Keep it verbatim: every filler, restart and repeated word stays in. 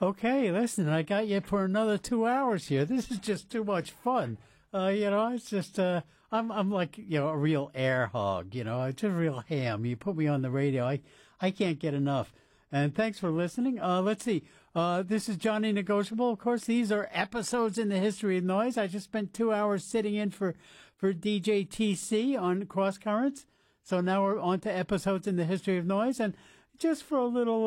Okay, listen, I got you for another two hours here. This is just too much fun. Uh, you know, it's just, uh, I'm, I'm like, you know, a real air hog, you know, it's a real ham. You put me on the radio. I, I can't get enough. And thanks for listening. Uh, let's see. Uh, this is Johnny Negotiable. Of course, these are episodes in the history of noise. I just spent two hours sitting in for, for D J T C on Cross Currents. So now we're on to episodes in the history of noise. And just for a little